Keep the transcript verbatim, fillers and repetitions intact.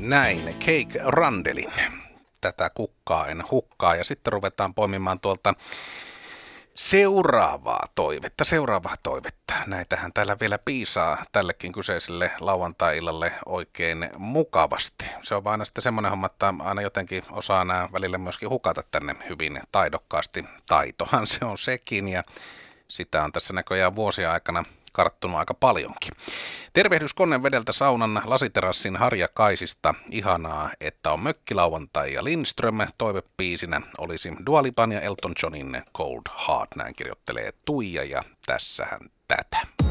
Näin, Cake Randelin. Tätä kukkaa en hukkaa. Ja sitten ruvetaan poimimaan tuolta seuraavaa toivetta, seuraavaa toivetta. Näitähän täällä vielä piisaa tällekin kyseiselle lauantai-illalle oikein mukavasti. Se on aina sitten semmoinen homma, että aina jotenkin osaa nämä välillä myöskin hukata tänne hyvin taidokkaasti. Taitohan se on sekin ja sitä on tässä näköjään vuosien aikana karttunut aika paljonkin. Tervehdys Konnevedeltä saunan lasiterassin Harja Kaisista. Ihanaa, että on mökkilauantai ja Lindström. Toivepiisinä olisi Dua Lipan ja Elton Johnin Cold Heart. Näin kirjoittelee Tuija ja tässähän tätä.